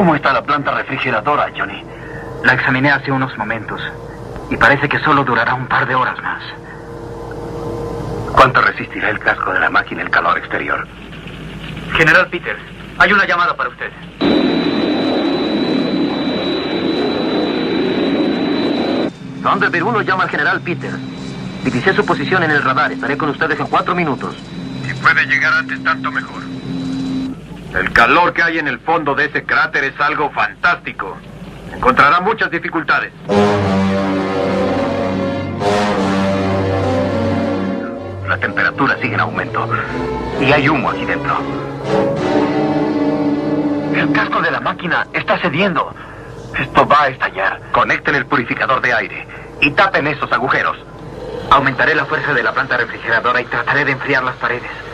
¿Cómo está la planta refrigeradora, Johnny? La examiné hace unos momentos y parece que solo durará un par de horas más. ¿Cuánto resistirá el casco de la máquina el calor exterior? General Peters, hay una llamada para usted. Thunderbird 1 llama al general Peters. Divisé su posición en el radar. Estaré con ustedes en 4 minutos. Si puede llegar antes, tanto mejor. El calor que hay en el fondo de ese cráter es algo fantástico. Encontrará muchas dificultades. La temperatura sigue en aumento. Y hay humo aquí dentro. El casco de la máquina está cediendo. Esto va a estallar. Conecten el purificador de aire y tapen esos agujeros. Aumentaré la fuerza de la planta refrigeradora y trataré de enfriar las paredes.